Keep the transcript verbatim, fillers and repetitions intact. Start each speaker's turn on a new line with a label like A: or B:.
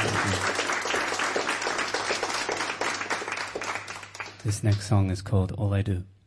A: This next song is called All I Do.